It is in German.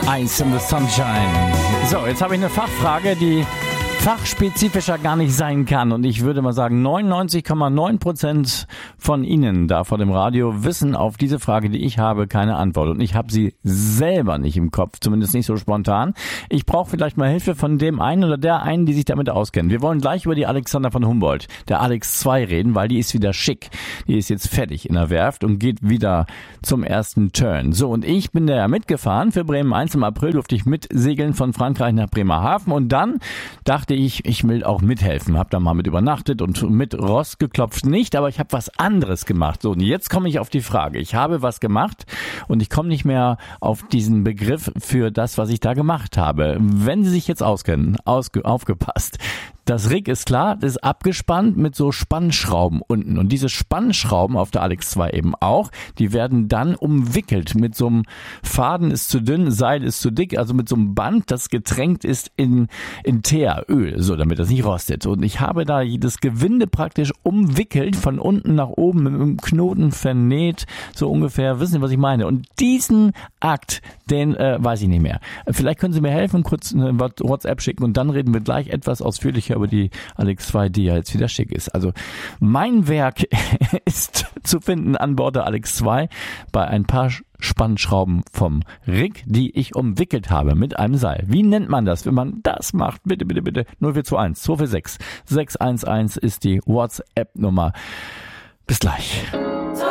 Ice in the Sunshine. So, jetzt habe ich eine Fachfrage, die fachspezifischer gar nicht sein kann. Und ich würde mal sagen, 99,9% von Ihnen da vor dem Radio wissen auf diese Frage, die ich habe, keine Antwort. Und ich habe sie selber nicht im Kopf, zumindest nicht so spontan. Ich brauche vielleicht mal Hilfe von dem einen oder der einen, die sich damit auskennen. Wir wollen gleich über die Alexander von Humboldt, der Alex 2, reden, weil die ist wieder schick. Die ist jetzt fertig in der Werft und geht wieder zum ersten Turn. So, und ich bin da ja mitgefahren. Für Bremen 1 im April durfte ich mitsegeln von Frankreich nach Bremerhaven. Und dann dachte ich will auch mithelfen. Hab da mal mit übernachtet und mit Rost geklopft nicht, aber ich habe was anderes gemacht. So, und jetzt komme ich auf die Frage. Ich habe was gemacht und ich komme nicht mehr auf diesen Begriff für das, was ich da gemacht habe. Wenn Sie sich jetzt auskennen, aufgepasst. Das Rig ist klar, das ist abgespannt mit so Spannschrauben unten. Und diese Spannschrauben auf der Alex 2 eben auch, die werden dann umwickelt mit so einem Faden ist zu dünn, Seil ist zu dick, also mit so einem Band, das getränkt ist in Teer, Öl, so damit das nicht rostet. Und ich habe da das Gewinde praktisch umwickelt, von unten nach oben mit einem Knoten vernäht, so ungefähr, wissen Sie, was ich meine? Und diesen Akt, den weiß ich nicht mehr. Vielleicht können Sie mir helfen, kurz eine WhatsApp schicken und dann reden wir gleich etwas ausführlicher über die Alex 2, die ja jetzt wieder schick ist. Also mein Werk ist zu finden an Bord der Alex 2 bei ein paar Spannschrauben vom Rig, die ich umwickelt habe mit einem Seil. Wie nennt man das, wenn man das macht? Bitte, bitte, bitte. 0421 246 611 ist die WhatsApp-Nummer. Bis gleich.